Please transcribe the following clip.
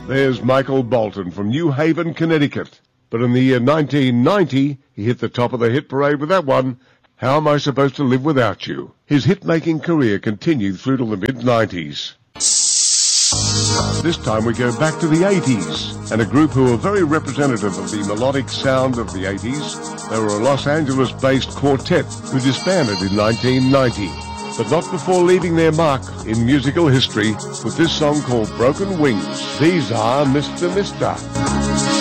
There's Michael Bolton from New Haven, Connecticut. But in the year 1990, he hit the top of the hit parade with that one, How Am I Supposed to Live Without You? His hit-making career continued through to the mid-90s. This time we go back to the 80s, and a group who were very representative of the melodic sound of the 80s. They were a Los Angeles-based quartet who disbanded in 1990, but not before leaving their mark in musical history with this song called Broken Wings. These are Mr. Mister.